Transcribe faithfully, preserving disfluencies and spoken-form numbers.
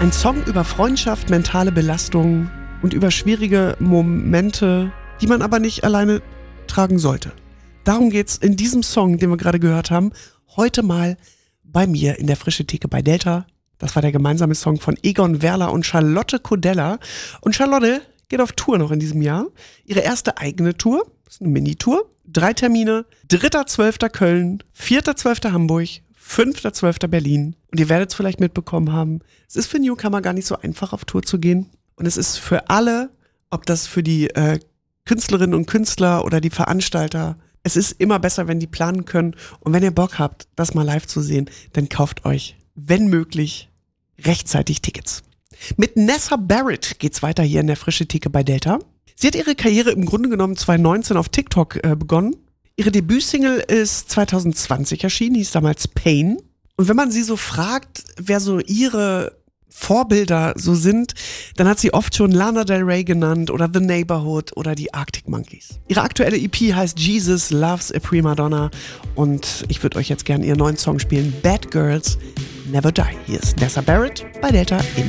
Ein Song über Freundschaft, mentale Belastung und über schwierige Momente, die man aber nicht alleine tragen sollte. Darum geht's in diesem Song, den wir gerade gehört haben, heute mal bei mir in der Frische Theke bei Delta. Das war der gemeinsame Song von Egon Werler und Charlotte Kodella. Und Charlotte geht auf Tour noch in diesem Jahr. Ihre erste eigene Tour, das ist eine Mini-Tour. Drei Termine, dritter zwölfter Köln, vierter zwölfter Hamburg, fünfter zwölfter Berlin. Und ihr werdet es vielleicht mitbekommen haben, es ist für Newcomer gar nicht so einfach, auf Tour zu gehen. Und es ist für alle, ob das für die äh, Künstlerinnen und Künstler oder die Veranstalter, es ist immer besser, wenn die planen können. Und wenn ihr Bock habt, das mal live zu sehen, dann kauft euch, wenn möglich, rechtzeitig Tickets. Mit Nessa Barrett geht's weiter hier in der Frische Theke bei Delta. Sie hat ihre Karriere im Grunde genommen zwanzig neunzehn auf TikTok äh, begonnen. Ihre Debütsingle ist zwanzig zwanzig erschienen, hieß damals Pain. Und wenn man sie so fragt, wer so ihre Vorbilder so sind, dann hat sie oft schon Lana Del Rey genannt oder The Neighborhood oder die Arctic Monkeys. Ihre aktuelle E P heißt Jesus Loves a Prima Donna und ich würde euch jetzt gerne ihren neuen Song spielen, Bad Girls Never Die. Hier ist Nessa Barrett bei Delta in